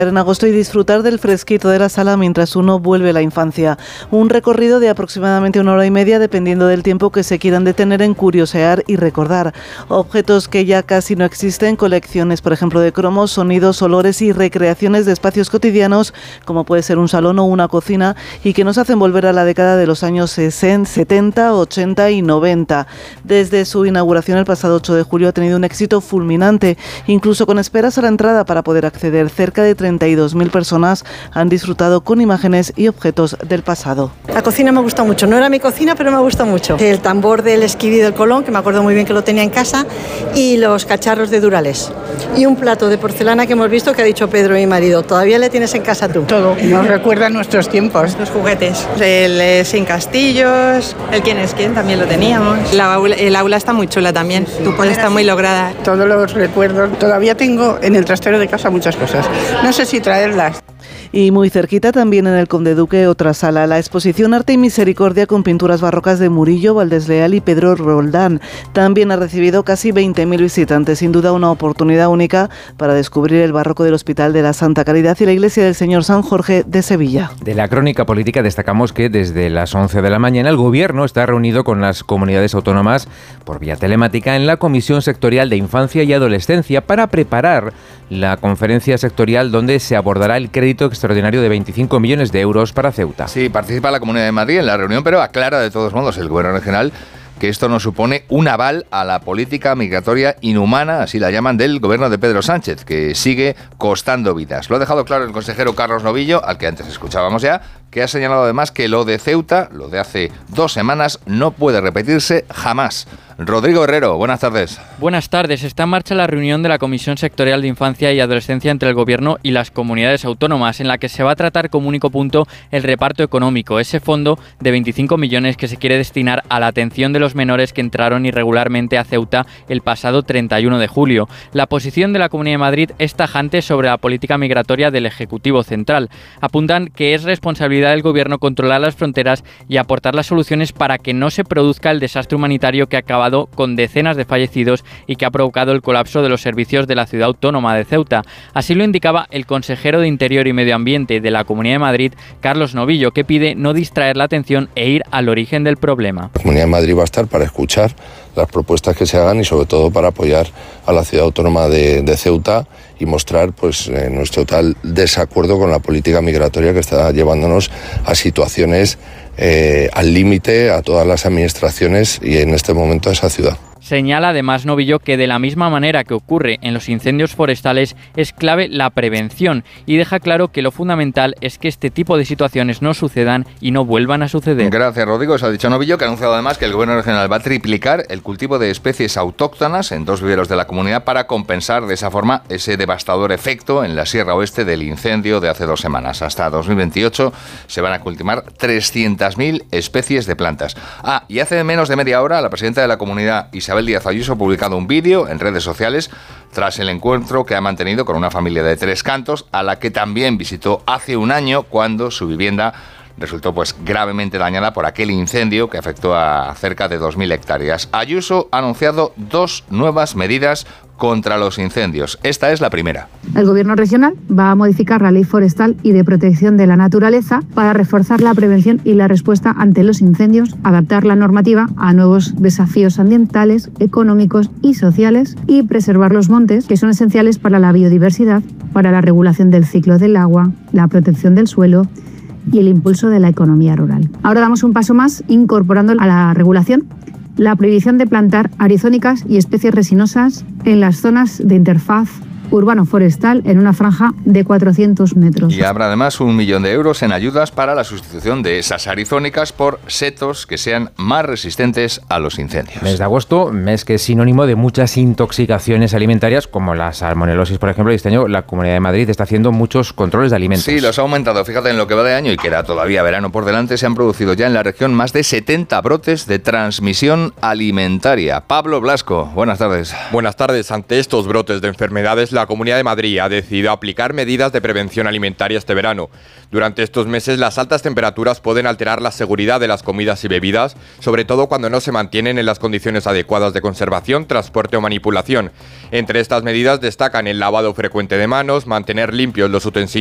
en agosto y disfrutar del fresquito de la sala mientras uno vuelve a la infancia. Un recorrido de aproximadamente 1 hora y media dependiendo del tiempo que se quieran detener en curiosear y recordar. Objetos que ya casi no existen, colecciones por ejemplo de cromos, sonidos, olores y recreaciones de espacios cotidianos como puede ser un salón o una cocina y que nos hacen volver a la década de los años 70, 80 y 90. Desde su inauguración el pasado 8 de julio ha tenido un éxito fulminante, incluso con esperas a la entrada para poder acceder. Cerca de 32.000 personas han disfrutado con imágenes y objetos del pasado. La cocina me gusta mucho, no era mi cocina, pero me gusta mucho. El tambor del Esquiví del Colón, que me acuerdo muy bien que lo tenía en casa, y los cacharros de Durales. Y un plato de porcelana que hemos visto que ha dicho Pedro, mi marido, ¿todavía le tienes en casa tú? Todo, nos recuerda a nuestros tiempos. Los juguetes, el Sin Castillos, el Quién es Quién también lo teníamos. El aula está muy chula también, tu puerta está muy lograda. Todos los recuerdos, todavía tengo en el trastero de casa muchas cosas. No sé si traerlas. Y muy cerquita también en el Conde Duque otra sala, la exposición Arte y Misericordia con pinturas barrocas de Murillo, Valdés Leal y Pedro Roldán. También ha recibido casi 20.000 visitantes, sin duda una oportunidad única para descubrir el barroco del Hospital de la Santa Caridad y la Iglesia del Señor San Jorge de Sevilla. De la crónica política destacamos que desde las 11 de la mañana el Gobierno está reunido con las comunidades autónomas por vía telemática en la Comisión Sectorial de Infancia y Adolescencia para preparar la conferencia sectorial donde se abordará el crédito extraordinario de 25 millones de euros para Ceuta. Sí, participa la Comunidad de Madrid en la reunión, pero aclara de todos modos el Gobierno regional que esto no supone un aval a la política migratoria inhumana, así la llaman, del gobierno de Pedro Sánchez, que sigue costando vidas. Lo ha dejado claro el consejero Carlos Novillo, al que antes escuchábamos ya, que ha señalado además que lo de Ceuta, lo de hace 2 semanas, no puede repetirse jamás. Rodrigo Herrero, buenas tardes. Buenas tardes. Está en marcha la reunión de la Comisión Sectorial de Infancia y Adolescencia entre el Gobierno y las comunidades autónomas, en la que se va a tratar como único punto el reparto económico, ese fondo de 25 millones que se quiere destinar a la atención de los menores que entraron irregularmente a Ceuta el pasado 31 de julio. La posición de la Comunidad de Madrid es tajante sobre la política migratoria del Ejecutivo Central. Apuntan que es responsabilidad del Gobierno controlar las fronteras y aportar las soluciones para que no se produzca el desastre humanitario que ha acabado con decenas de fallecidos y que ha provocado el colapso de los servicios de la ciudad autónoma de Ceuta. Así lo indicaba el consejero de Interior y Medio Ambiente de la Comunidad de Madrid, Carlos Novillo, que pide no distraer la atención e ir al origen del problema. La Comunidad de Madrid va a estar para escuchar las propuestas que se hagan y sobre todo para apoyar a la ciudad autónoma de Ceuta y mostrar nuestro total desacuerdo con la política migratoria que está llevándonos a situaciones al límite a todas las administraciones y en este momento a esa ciudad. Señala además Novillo que de la misma manera que ocurre en los incendios forestales es clave la prevención y deja claro que lo fundamental es que este tipo de situaciones no sucedan y no vuelvan a suceder. Gracias, Rodrigo. Se ha dicho Novillo, que ha anunciado además que el Gobierno regional va a triplicar el cultivo de especies autóctonas en 2 viveros de la comunidad para compensar de esa forma ese devastador efecto en la Sierra Oeste del incendio de hace 2 semanas. Hasta 2028 se van a cultivar 300.000 especies de plantas. Y hace menos de media hora la presidenta de la comunidad, Isabel Díaz Ayuso, ha publicado un vídeo en redes sociales tras el encuentro que ha mantenido con una familia de 3 Cantos, a la que también visitó hace un año cuando su vivienda resultó gravemente dañada por aquel incendio que afectó a cerca de 2.000 hectáreas. Ayuso ha anunciado 2 nuevas medidas contra los incendios. Esta es la primera. El Gobierno regional va a modificar la Ley Forestal y de Protección de la Naturaleza para reforzar la prevención y la respuesta ante los incendios, adaptar la normativa a nuevos desafíos ambientales, económicos y sociales y preservar los montes, que son esenciales para la biodiversidad, para la regulación del ciclo del agua, la protección del suelo y el impulso de la economía rural. Ahora damos un paso más incorporando a la regulación la prohibición de plantar arizónicas y especies resinosas en las zonas de interfaz urbano-forestal en una franja de 400 metros. Y habrá además 1 millón de euros en ayudas para la sustitución de esas arizónicas por setos que sean más resistentes a los incendios. Mes de agosto, mes que es sinónimo de muchas intoxicaciones alimentarias, como la salmonelosis, por ejemplo, y este año la Comunidad de Madrid está haciendo muchos controles de alimentos. Sí, los ha aumentado. Fíjate, en lo que va de año y queda todavía verano por delante, se han producido ya en la región más de 70 brotes de transmisión alimentaria. Pablo Blasco, buenas tardes. Buenas tardes. Ante estos brotes de enfermedades, la la Comunidad de Madrid ha decidido aplicar medidas de prevención alimentaria este verano. Durante estos meses, las altas temperaturas pueden alterar la seguridad de las comidas y bebidas, sobre todo cuando no se mantienen en las condiciones adecuadas de conservación, transporte o manipulación. Entre estas medidas destacan el lavado frecuente de manos, mantener limpios los utensilios